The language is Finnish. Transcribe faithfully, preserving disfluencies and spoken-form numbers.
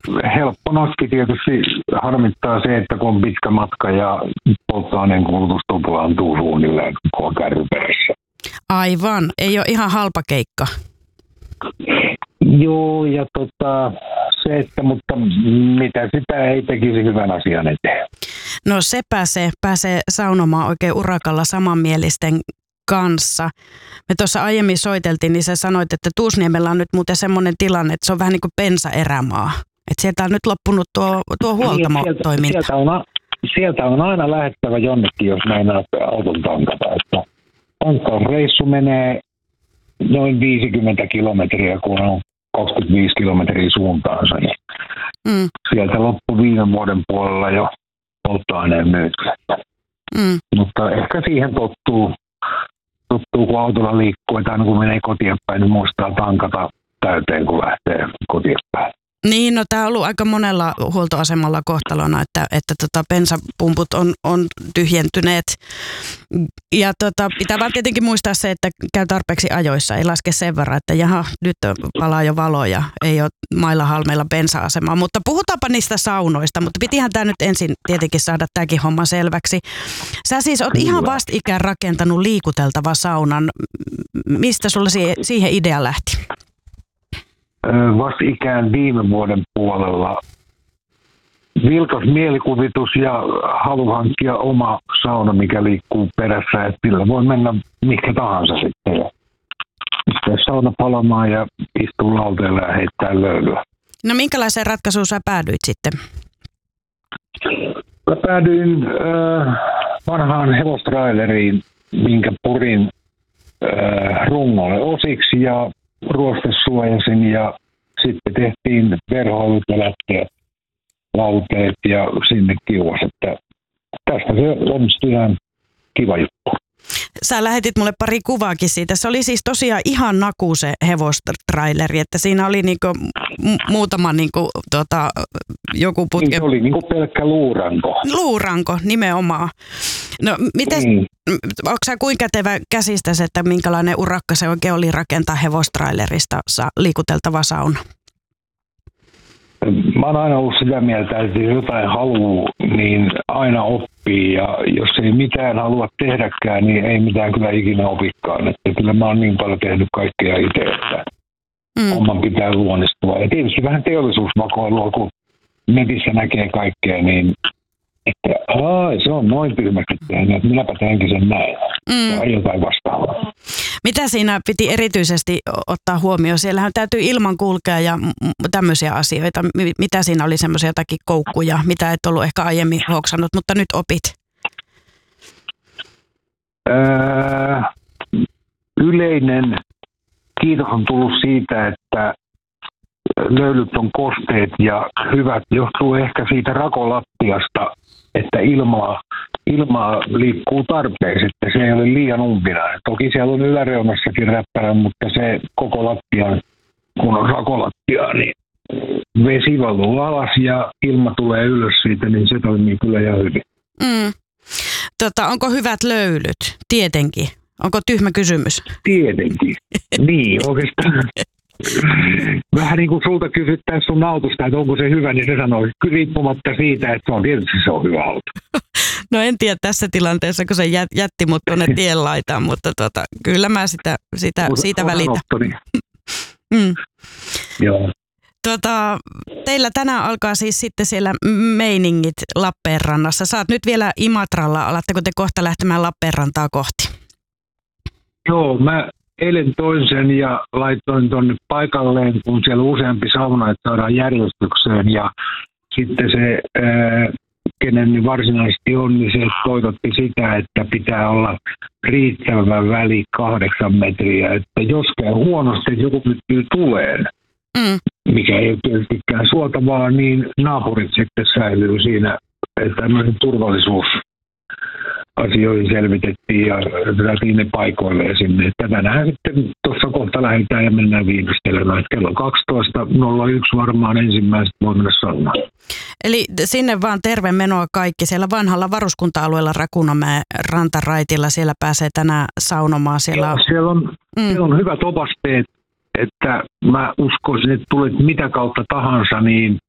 helppo nakki tietysti harmittaa se, että kun on pitkä matka ja polttoaineen kulutus tuplaantuu suunnilleen koko kärry perässä. Aivan, ei ole ihan halpa keikka. Joo, ja tota, se, että mutta mitä sitä ei tekisi hyvän asian eteen. No se pääsee, pääsee saunomaan oikein urakalla samanmielisten kanssa. Me tuossa aiemmin soiteltiin, niin sä sanoit, että Tuusniemellä on nyt muuten semmoinen tilanne, että se on vähän niin kuin bensaerämaa. Että sieltä on nyt loppunut tuo, tuo huoltamotoiminta. Sieltä, sieltä, on, sieltä on aina lähettävä jonnekin, jos meinaa auton tankata. Että tankkausreissu menee noin viisikymmentä kilometriä, kun on kaksikymmentäviisi kilometriä suuntaansa. Mm. Sieltä loppui viime vuoden puolella jo polttoaineen myyty. Mm. Mutta ehkä siihen tottuu, tottuu kun autolla liikkuu, että aina kun menee kotiin päin, niin muistaa tankata täyteen, kun lähtee kotiin päin. Niin, no tämä on ollut aika monella huoltoasemalla kohtalona, että, että tota, bensapumput on, on tyhjentyneet. Ja tota, pitää vaan tietenkin muistaa se, että käy tarpeeksi ajoissa, ei laske sen verran, että jaha, nyt palaa jo valo ja ei ole mailla halmeilla bensa-asemaa. Mutta puhutaanpa niistä saunoista, mutta pitihän tämä nyt ensin tietenkin saada tämäkin homma selväksi. Sä siis oot ihan vastikään rakentanut liikuteltava saunan. Mistä sulla siihen idea lähti? Vastikään viime vuoden puolella vilkas mielikuvitus ja halu hankkia oma sauna, mikä liikkuu perässä, että sillä voi mennä mikä tahansa sitten. Sitten sauna palamaan ja istuu lauteella ja heittää löylyä. No minkälaiseen ratkaisuun sä päädyit sitten? Mä päädyin äh, vanhaan hevostraileriin, minkä purin äh, rungolle osiksi ja ruostesuojasin ja sitten tehtiin verhoilut ja lätteet, lauteet ja sinne kiuas, että tästä se onnistui ihan kiva juttu. Sä lähetit mulle pari kuvaakin siitä. Se oli siis tosiaan ihan naku se hevostraileri, että siinä oli niinku m- muutama niinku, tota, joku putke. Se oli niinku pelkkä luuranko. Luuranko, nimenomaan. No miten, mm. onko sä kuinka kätevä käsistäsi, että minkälainen urakka se oikein oli rakentaa hevostrailerista sa- liikuteltava sauna? Mä oon aina ollut sitä mieltä, että jos jotain haluaa, niin aina oppii. Ja jos ei mitään halua tehdäkään, niin ei mitään kyllä ikinä opikaan. Että kyllä mä oon niin paljon tehnyt kaikkea itse, että mm. oman pitää luonnistua. Ja tietysti vähän teollisuusvakoilua, kun netissä näkee kaikkea, niin että ai, se on noin tyhmästi tehnyt, että minäpä teenkin sen näin. Mm. Tai jotain vastaavaa. Mitä siinä piti erityisesti ottaa huomioon? Siellähän täytyy ilman kulkea ja tämmöisiä asioita. Mitä siinä oli semmoisia jotakin koukkuja, mitä et ollut ehkä aiemmin hoksannut, mutta nyt opit? Öö, yleinen kiitos on tullut siitä, että löylyt on kosteet ja hyvät. Johtuu ehkä siitä rakolattiasta, että ilmaa, ilmaa liikkuu tarpeeksi, että se ei ole liian umpinainen. Toki siellä on yläreunassakin räppärä, mutta se koko lattia, kun on rakolattia, niin vesi valuu alas ja ilma tulee ylös siitä, niin se toimii kyllä ihan hyvin. Mm. Tota, onko hyvät löylyt? Tietenkin. Onko tyhmä kysymys? Tietenkin. Niin, oikeastaan. Vähän niin kuin sulta kysyttäisiin sun autosta, että onko se hyvä, niin se sanoo riippumatta siitä, että se on tietysti se on hyvä auto. No en tiedä tässä tilanteessa, kun se jätti mut tuonne tien laitaan, mutta tota, kyllä mä sitä, sitä, siitä välitän. mm. Joo. Tota, teillä tänään alkaa siis sitten siellä meiningit Lappeenrannassa. Sä oot nyt vielä Imatralla, alatteko te kohta lähtemään Lappeenrantaa kohti? Joo, mä eilen toin sen ja laitoin tuonne paikalleen, kun siellä on useampi sauna, että saadaan järjestykseen. Ja sitten se, ää, kenen varsinaisesti on, niin se toitotti sitä, että pitää olla riittävä väli kahdeksan metriä. Että jos käy huonosti, että joku pystyy tuleen, mm. mikä ei ole tietystikään suotavaa, niin naapurit sitten säilyy siinä, että tämmöinen turvallisuus asioihin selvitettiin ja otettiin ne paikoille sinne. Tänään sitten tuossa kohta lähdetään ja mennään viimeistelemään. Kello kaksitoista nolla yksi varmaan ensimmäiset voi mennä saunaan. Eli sinne vaan terve menoa kaikki. Siellä vanhalla varuskunta-alueella Rakunamäen rantaraitilla siellä pääsee tänään saunomaan. Siellä, Joo, siellä, on, mm. siellä on hyvät opasteet, että mä uskoisin, että tulet mitä kautta tahansa, niin